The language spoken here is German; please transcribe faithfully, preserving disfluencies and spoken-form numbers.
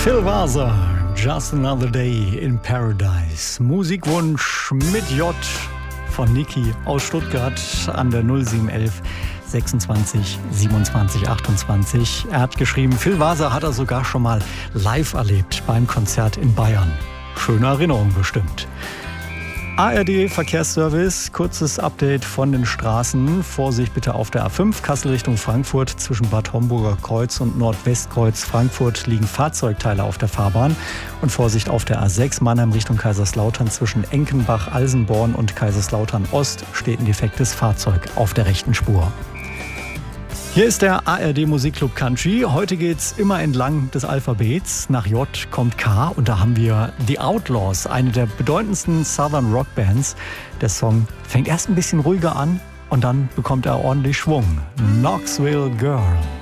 Phil Vaser, Just Another Day in Paradise. Musikwunsch mit J von Niki aus Stuttgart an der null sieben elf sechsundzwanzig siebenundzwanzig achtundzwanzig. Er hat geschrieben, Phil Vaser hat er sogar schon mal live erlebt beim Konzert in Bayern. Schöne Erinnerung bestimmt. A R D Verkehrsservice, kurzes Update von den Straßen. Vorsicht bitte auf der A fünf, Kassel Richtung Frankfurt. Zwischen Bad Homburger Kreuz und Nordwestkreuz Frankfurt liegen Fahrzeugteile auf der Fahrbahn. Und Vorsicht auf der A sechs, Mannheim Richtung Kaiserslautern. Zwischen Enkenbach, Alsenborn und Kaiserslautern Ost steht ein defektes Fahrzeug auf der rechten Spur. Hier ist der A R D Musikclub Country. Heute geht's immer entlang des Alphabets. Nach J kommt K und da haben wir The Outlaws, eine der bedeutendsten Southern Rock Bands. Der Song fängt erst ein bisschen ruhiger an und dann bekommt er ordentlich Schwung. Knoxville Girl.